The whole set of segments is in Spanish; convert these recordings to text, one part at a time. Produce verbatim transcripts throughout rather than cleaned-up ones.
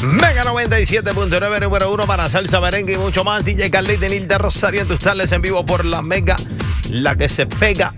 Mega noventa y siete punto nueve, número uno para salsa, merengue y mucho más. D J Carlito y Nilda Rosario en tus tardes en vivo por la Mega, la que se pega.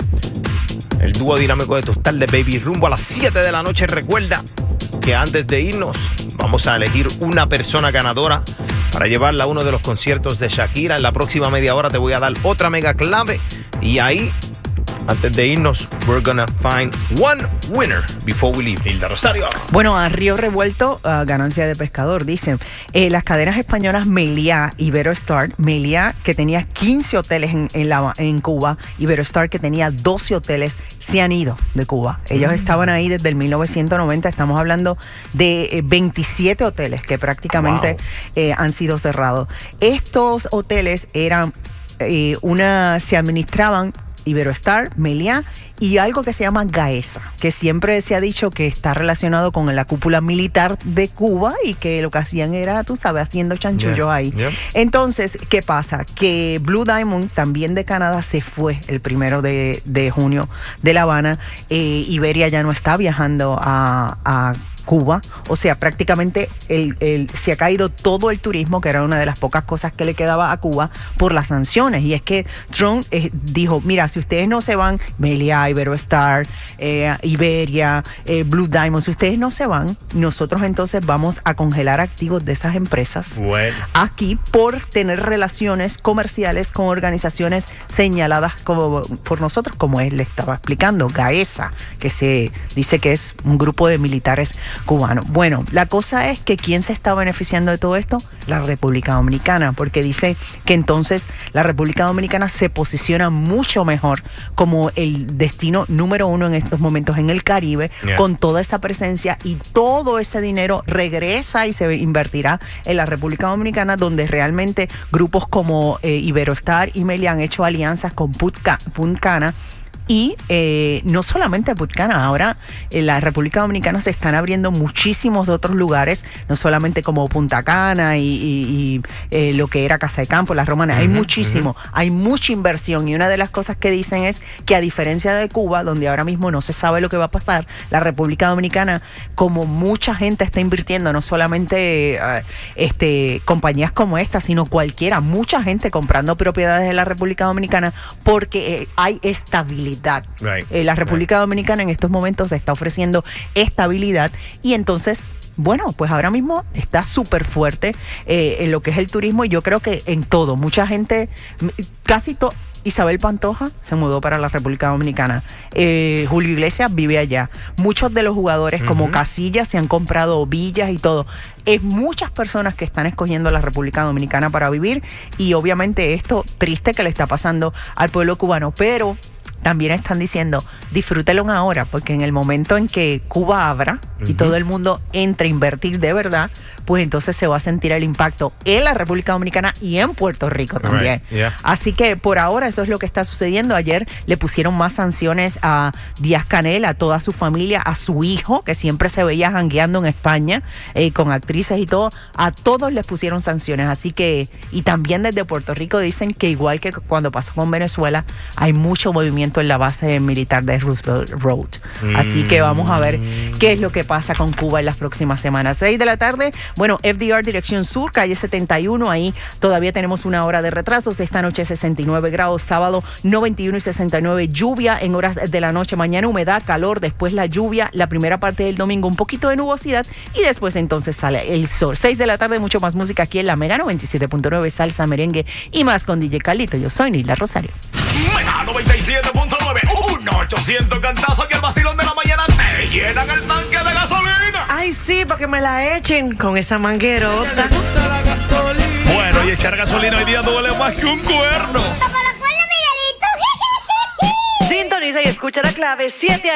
El dúo dinámico de tus tardes, baby, rumbo a las siete de la noche. Recuerda que antes de irnos vamos a elegir una persona ganadora para llevarla a uno de los conciertos de Shakira. En la próxima media hora te voy a dar otra mega clave y ahí, antes de irnos, we're gonna find one winner before we leave. Nilda Rosario. Bueno, a río revuelto, uh, ganancia de pescador, dicen. Eh, las cadenas españolas Meliá, Iberostar, Meliá, que tenía quince hoteles en, en, la, en Cuba, Iberostar, que tenía doce hoteles, se han ido de Cuba. Ellos mm. estaban ahí desde el mil novecientos noventa, estamos hablando de eh, veintisiete hoteles que prácticamente wow. eh, han sido cerrados. Estos hoteles eran, eh, una, se administraban Iberostar, Meliá y algo que se llama Gaesa, que siempre se ha dicho que está relacionado con la cúpula militar de Cuba y que lo que hacían era, tú sabes, haciendo chanchullos yeah, ahí. Yeah. Entonces, ¿qué pasa? Que Blue Diamond, también de Canadá, se fue el primero de, de junio de La Habana. Eh, Iberia ya no está viajando a, a Cuba, o sea, prácticamente el, el, se ha caído todo el turismo, que era una de las pocas cosas que le quedaba a Cuba por las sanciones. Y es que Trump eh, dijo, mira, si ustedes no se van, Meliá, Iberostar, eh, Iberia, eh, Blue Diamond, si ustedes no se van, nosotros entonces vamos a congelar activos de esas empresas bueno. aquí por tener relaciones comerciales con organizaciones señaladas como, por nosotros, como él le estaba explicando, Gaesa, que se dice que es un grupo de militares cubano. Bueno, la cosa es que ¿quién se está beneficiando de todo esto? La República Dominicana, porque dice que entonces la República Dominicana se posiciona mucho mejor como el destino número uno en estos momentos en el Caribe, yeah. con toda esa presencia, y todo ese dinero regresa y se invertirá en la República Dominicana, donde realmente grupos como eh, Iberostar y Meliá han hecho alianzas con Punta Cana. Y eh, no solamente Pucana, ahora en la República Dominicana se están abriendo muchísimos otros lugares, no solamente como Punta Cana y, y, y eh, lo que era Casa de Campo, Las Romanas, uh-huh, hay muchísimo, uh-huh. hay mucha inversión, y una de las cosas que dicen es que a diferencia de Cuba, donde ahora mismo no se sabe lo que va a pasar, la República Dominicana, como mucha gente está invirtiendo, no solamente uh, este, compañías como esta, sino cualquiera, mucha gente comprando propiedades de la República Dominicana porque eh, hay estabilidad. Right, eh, la República right. Dominicana en estos momentos está ofreciendo estabilidad, y entonces, bueno, pues ahora mismo está súper fuerte eh, en lo que es el turismo, y yo creo que en todo, mucha gente, casi todo. Isabel Pantoja se mudó para la República Dominicana. Eh, Julio Iglesias vive allá. Muchos de los jugadores, uh-huh. como Casillas, se han comprado villas y todo. Es muchas personas que están escogiendo la República Dominicana para vivir, y obviamente esto triste que le está pasando al pueblo cubano, pero también están diciendo, disfrútelo ahora, porque en el momento en que Cuba abra uh-huh. y todo el mundo entre a invertir de verdad, pues entonces se va a sentir el impacto en la República Dominicana y en Puerto Rico también. Right. Yeah. Así que por ahora eso es lo que está sucediendo. Ayer le pusieron más sanciones a Díaz-Canel, a toda su familia, a su hijo, que siempre se veía jangueando en España eh, con actrices y todo. A todos les pusieron sanciones. Así que, y también desde Puerto Rico dicen que igual que cuando pasó con Venezuela, hay mucho movimiento en la base militar de Roosevelt Road. Mm. Así que vamos a ver qué es lo que pasa con Cuba en las próximas semanas. seis de la tarde, bueno, F D R dirección sur, calle setenta y uno, ahí todavía tenemos una hora de retrasos. Esta noche sesenta y nueve grados, sábado noventa y uno y sesenta y nueve, lluvia en horas de la noche, mañana humedad, calor, después la lluvia, la primera parte del domingo un poquito de nubosidad, y después entonces sale el sol. seis de la tarde, mucho más música aquí en la Mega noventa y siete punto nueve, salsa, merengue y más con D J Carlito. Yo soy Nilda Rosario. Mega noventa y siete punto nueve, uno ochocientos cantazo, que el vacilón de la mañana te llenan el tanque de gasolina. Ay, sí, para que me la echen con esa manguerota. Bueno, y echar gasolina hoy día duele más que un cuerno. Sintoniza y escucha la clave siete